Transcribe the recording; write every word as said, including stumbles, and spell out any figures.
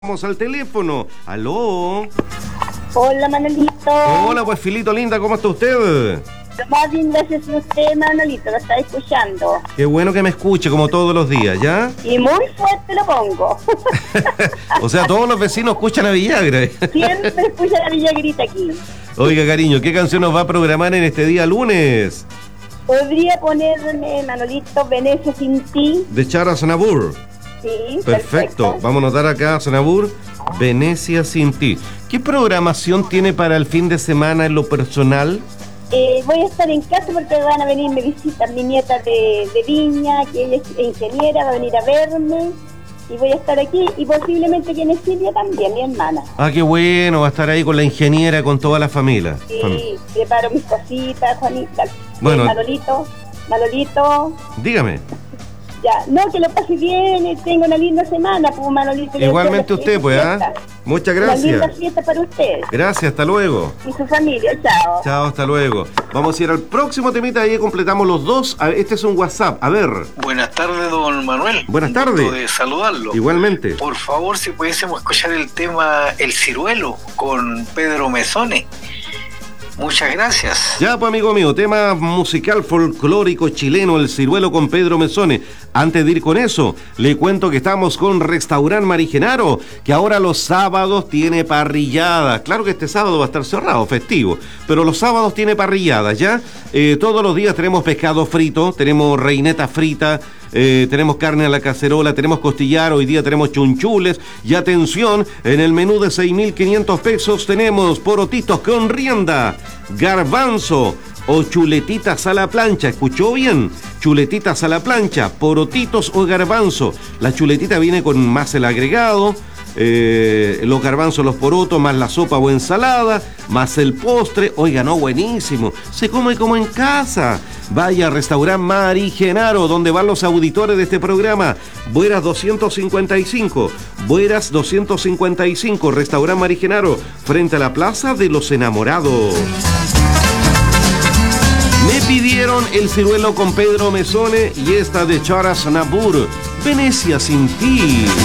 Vamos al teléfono. Aló. Hola, Manolito. Hola, pues Filito linda, ¿cómo está usted? Lo más bien, gracias a usted, Manolito, lo está escuchando. Qué bueno que me escuche como todos los días, ¿ya? Y muy fuerte lo pongo. O sea, todos los vecinos escuchan a Villagra. Siempre escucha la Villagrita aquí. Oiga, cariño, ¿qué canción nos va a programar en este día lunes? ¿Podría ponerme, Manolito, Venecia sin ti? De Chara Sanabur. Sí, Perfecto. perfecto. Vamos a notar acá, Sanabur, Venecia sin ti. ¿Qué programación tiene para el fin de semana en lo personal? Eh, voy a estar en casa porque van a venir, me visitan mi nieta de, de Viña, que ella es ingeniera, va a venir a verme. Y voy a estar aquí y posiblemente viene Silvia también, mi hermana. Ah, qué bueno, va a estar ahí con la ingeniera, con toda la familia. Sí, Fam- preparo mis cositas, Juanita. Bueno. Eh, Manolito, Manolito. Dígame. Ya, no, que lo pase bien, eh, tengo una linda semana, pues, Manolito. le Igualmente deseo usted, una pues, fiesta. ¿ah? Muchas Una linda gracias. fiesta para usted Gracias, hasta luego. y su familia, chao. Chao, hasta luego. Vamos a ir al próximo temita, ahí completamos los dos. A ver, este es un WhatsApp, a ver. Buenas tardes, don Manuel. Buenas Un tardes. gusto de saludarlo. Igualmente. Por favor, si pudiésemos escuchar el tema El Ciruelo con Pedro Mesone. Muchas gracias. Ya, pues, amigo mío, tema musical folclórico chileno, El Ciruelo con Pedro Mesone. Antes de ir con eso, le cuento que estamos con Restaurant Marigenaro, que ahora los sábados tiene parrilladas. Claro que este sábado va a estar cerrado, festivo, pero los sábados tiene parrilladas, ¿ya? Eh, todos los días tenemos pescado frito, tenemos reineta frita, eh, tenemos carne a la cacerola, tenemos costillar, hoy día tenemos chunchules. Y atención, en el menú de seis mil quinientos pesos tenemos porotitos con rienda, garbanzo o chuletitas a la plancha. ¿Escuchó bien? Chuletitas a la plancha, porotitos o garbanzo. La chuletita viene con más el agregado, eh, los garbanzos, los porotos, más la sopa o ensalada, más el postre. Oiga, no, buenísimo. Se come como en casa. Vaya a Restaurant Marigenaro, donde van los auditores de este programa. Bueras doscientos cincuenta y cinco. Bueras doscientos cincuenta y cinco. Restaurant Marigenaro, frente a la Plaza de los Enamorados. Me pidieron El Ciruelo con Pedro Mesone y esta de Chara Sanabur, Venecia sin ti.